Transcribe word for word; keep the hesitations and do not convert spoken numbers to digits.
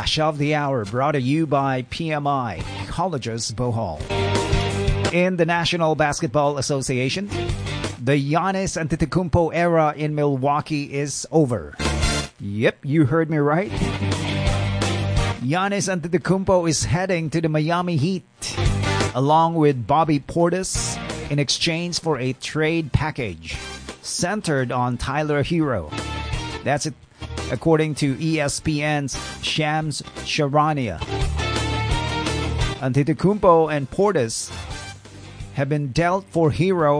Flash of the Hour, brought to you by P M I, Colleges Bohol. In the National Basketball Association, the Giannis Antetokounmpo era in Milwaukee is over. Yep, you heard me right. Giannis Antetokounmpo is heading to the Miami Heat, along with Bobby Portis, in exchange for a trade package centered on Tyler Hero. That's it, according to E S P N's Shams Charania. Antetokounmpo and Portis have been dealt for Hero